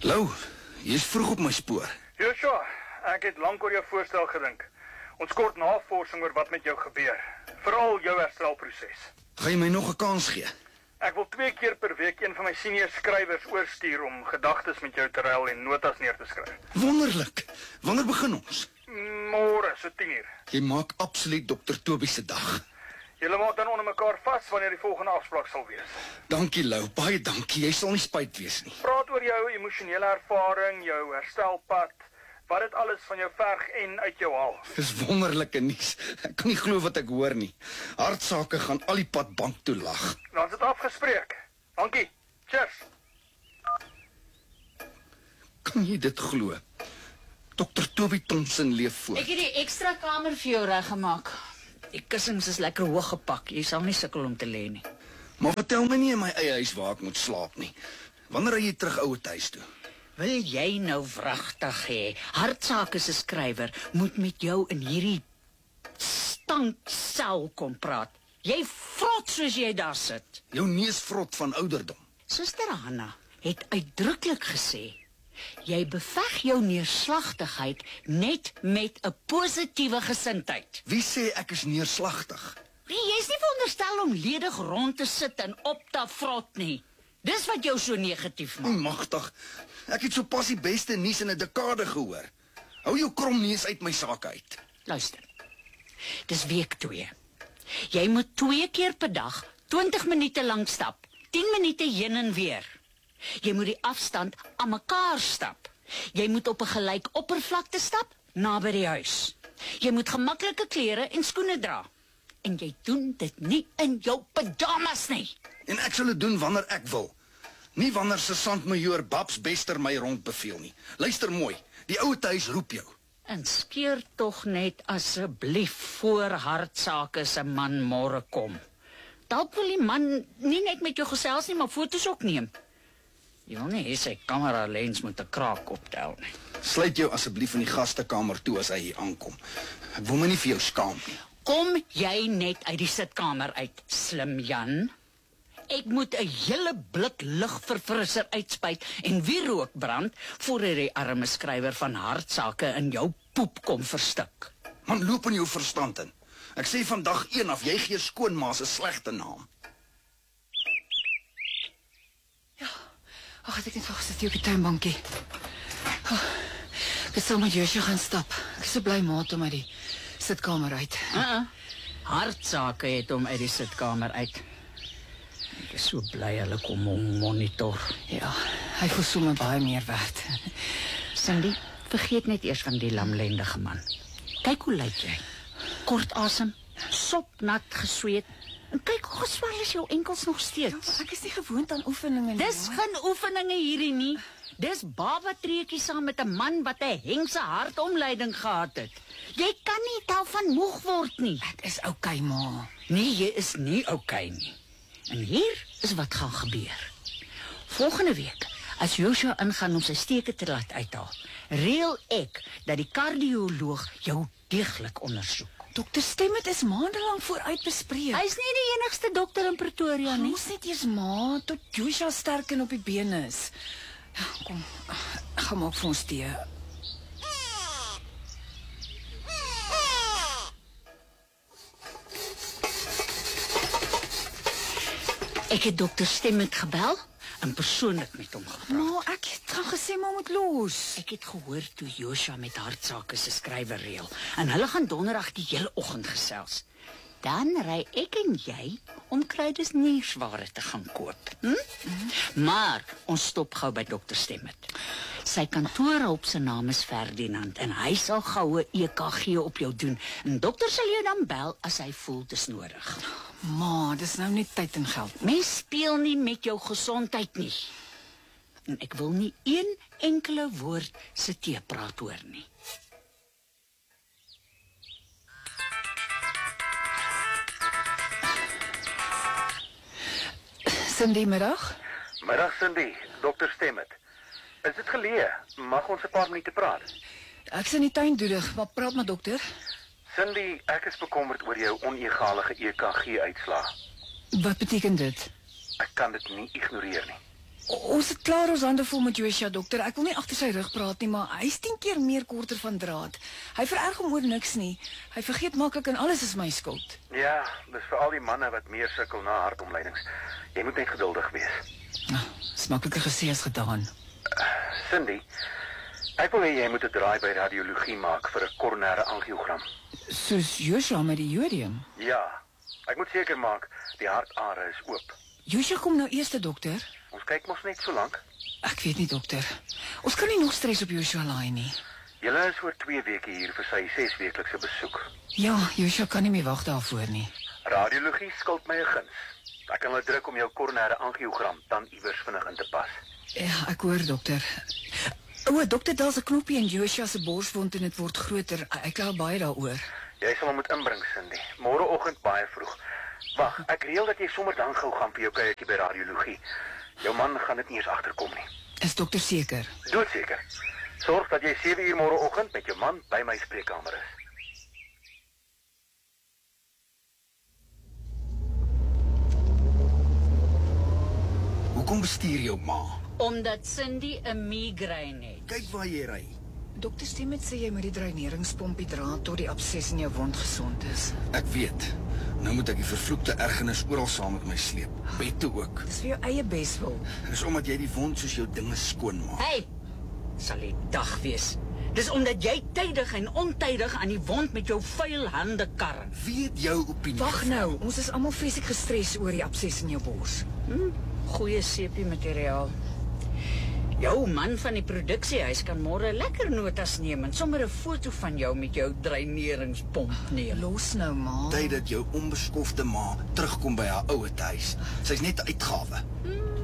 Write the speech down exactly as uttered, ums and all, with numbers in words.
Lou, jy is vroeg op my spoor. Joshua, ek het lank oor jou voorstel gedink. Ons kort navorsing oor wat met jou gebeur. Veral jou herstelproses. Ga jy my nog 'n kans gee? Ek wil twee keer per week een van my senior skrywers oorstuur om gedagtes met jou te ruil en notas neer te skryf. Wonderlik. Wanneer begin ons? Môre, so tien uur. Jy maak absoluut dokter Toby se dag. Julle maak dan onder mekaar vas wanneer die volgende afspraak sal wees. Dankie Lou, baie dankie. Jy sal nie spyt wees nie. Praat oor jou emosionele ervaring, jou herstelpad, wat dit alles van jou verg en uit jou haal. Dis wonderlike nuus. Ek kan nie glo wat ek hoor nie. Hartsake gaan al die pad bank toe lag. Dan is dit afgespreek. Dankie. Cheers. Kan jy dit glo? dokter Toby Thompson leef voor. Ek het die ekstra kamer vir jou reggemaak. Die kussings is lekker hoog gepak. Jy sal nie sukkel om te lê nie. Maar vertel my nie in my eie huis waar ek moet slaap nie. Wanneer ry jy terug ouer huis toe? Wil jy nou wragtig hê? Hartsake se skrywer moet met jou in hierdie stanksel kom praat. Jy vrot soos jy daar sit. Jou neus vrot van ouderdom. Suster Hanna het uitdruklik gesê jy beveg jou neerslagtigheid net met 'n positiewe gesindheid. Wie sê ek is neerslagtig? Nee, jy's nie veronderstel om ledig rond te sit en op te vrot nie. Dis wat jou so negatief maak. Magtig. Ek het sopas die beste nuus in 'n dekade gehoor. Hou jou krom neus uit my saak uit. Luister. Dis week twee. Jy moet twee keer per dag twintig minute lank stap. tien minute heen en weer. Jy moet die afstand aan mekaar stap. Jy moet op 'n gelyk oppervlakte stap naby die huis. Jy moet gemaklike klere en skoene dra. En jy doen dit nie in jou pyjamas nie. En ek sal dit doen wanneer ek wil. Nie wanneer sergeant-majoor Babs Bester my rondbeveel nie. Luister mooi, die ouer huis roep jou. En skeer tog net asseblief voor hartsake se man môre kom. Dalk wil die man nie net met jou gesels nie, maar foto's ook neem. Jy wil nie hê sy kamera lens moet 'n kraak optel nie. Sluit jou asseblief in die gastekamer toe as hy hier aankom. Ek wil my nie vir jou skaam nie. Kom jy net uit die sitkamer uit, slim Jan? Ek moet 'n hele blik lugverfrisser uitspuit en wie rook brand voordat die arme skrywer van hartsake in jou poep kom verstik. Man, loop in jou verstand in. Ek sê vandag een af, jy gee skoonma 'n slegte naam. Ja. Ag, ek het net gesit hier op die tuinbankie. Oh, ek sal met Joshua gaan stap. Ek is so bly maat om uit die sitkamer uit. Uh-uh. Hartsake het hom uit die sitkamer uit. Ek is so bly hulle kom hom monitor. Ja, hy voel sommer baie meer werd. Cindy, vergeet net eers van die lamlendige man. Kyk hoe lyk jy. Kort asem, sopnat gesweet. En kyk hoe geswel is jou enkels nog steeds. Ja, ek is nie gewoond aan oefeninge nie. Dis geen oefeninge hierdie nie. Dis babatreetjie saam met 'n man wat 'n hengse hartomleiding gehad het. Jy kan nie daarvan moeg word nie. Dit is oukei, ma. Nee, jy is nie oukei nie. En hier is wat gaan gebeur. Volgende week, as Joshua ingaan om sy steke te laat uithaal, reël ek dat die kardioloog jou deeglik ondersoek. Dokter Stemmet is maandelang vooruit bespreek. Hy's nie die enigste dokter in Pretoria nie. Ons net eers ma tot Joshua sterk en op die bene is. Ja, kom, gaan maak vir ons tee. Ek het dokter Stemmet gebel en persoonlik met hom gepraat. Ma, ek het gaan gesê ma moet los. Ek het gehoor toe Joshua met hartsake se skrywer reël en hulle gaan donderdag die hele oggend gesels. Dan ry ek en jy om Kruides nuusware te gaan koop. Hm? Mm-hmm. Maar ons stop gou by dokter Stemmet. Sy kantoorhulp se naam is Ferdinand en hy sal goue E K G op jou doen. En dokter sal jou dan bel as hy voel dis nodig. Ma, dis nou net tyd en geld. Mens speel nie met jou gesondheid nie. En ek wil nie een enkele woord se teepraat hoor nie. Cindy, middag. Middag Cindy, dokter Stemmet. Is dit geleë? Mag ons 'n paar minute praat? Ek's in die tuin doedig, maar praat maar dokter. Cindy, ek is bekommerd oor jou onegalige E K G-uitslae. Wat beteken dit? Ek kan dit nie ignoreer nie. O- Ons het klaar ons hande vol met Joshua, dokter. Ek wil nie agter sy rug praat nie, maar hy's tien keer meer korter van draad. Hy vererg hom oor niks nie. Hy vergeet maklik en alles is my skuld. Ja, dis vir al die manne wat meer sukkel na hartomleidings. Jy moet net geduldig wees. Nou, is makliker gesê as gedaan. Cindy, ek wil hê jy moet 'n draai by radiologie maak vir 'n koronêre angiogram. Soos Joshua met die jodium. Ja, ek moet seker maak die hartare is oop. Joshua kom nou eers, dokter. Ons kyk mos net so lank. Ek weet nie, dokter. Ons kan nie nog stres op Joshua laai nie. Julle is oor twee weke hier vir sy sesweeklikse besoek. Ja, Joshua kan nie meer wag daarvoor nie. Radiologie skuld my 'n guns. Ek kan hulle druk om jou koronêre angiogram dan iewers vinnig in te pas. Ja, ek hoor, dokter. O, dokter, daar's 'n knoppie in Joshua se borswond en dit word groter. Ek kla baie daaroor. Jy sal hom moet inbring, Cindy. Môreoggend baie vroeg. Wag, ek reël dat jy sommer dan gou gaan vir jou kuiertjie by radiologie. Jou man gaan dit nie eens agterkom nie. Is dokter seker? Doodseker. Sorg dat jy sewe uur môreoggend met jou man by my spreekkamer is. Hoekom bestuur jou ma? Omdat Cindy 'n migraine het. Kyk waar jy ry. Dokter Stemmet sê jy moet die dreineringspompie dra tot die abses in jou wond gesond is. Ek weet. Nou moet ek die vervloekte ergernis oral saam met my sleep. Bed toe ook. Dis vir jou eie beswil. Dis omdat jy die wond soos jou dinge skoon maak. Hey, sal die dag wees. Dis omdat jy tydig en ontydig aan die wond met jou vuil hande karring. Wie het jou opinie? Wag nou, ons is almal fisiek gestres oor die abses in jou bors. Hm, goeie sepie materiaal. Jou man van die produksiehuis kan môre lekker notas neem en sommer 'n foto van jou met jou dreineringspomp neem. Los nou, ma. Tyd dat jou onbeskofte ma terugkom by haar ouete huis. Sy's net 'n uitgawe. Hm,